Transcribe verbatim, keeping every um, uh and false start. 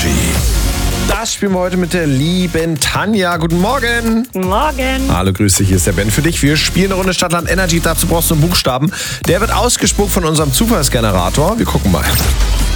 Energy. Das spielen wir heute mit der lieben Tanja. Guten Morgen. Guten Morgen. Hallo, grüß dich, hier ist der Ben für dich. Wir spielen eine Runde Stadtland Energy, dazu brauchst du einen Buchstaben. Der wird ausgespuckt von unserem Zufallsgenerator. Wir gucken mal.